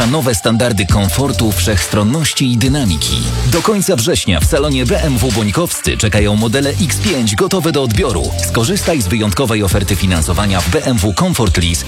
nowe standardy komfortu, wszechstronności i dynamiki. Do końca września w salonie BMW Bońkowscy czekają modele X5 gotowe do odbioru. Skorzystaj z wyjątkowej oferty finansowania w BMW Comfort Lease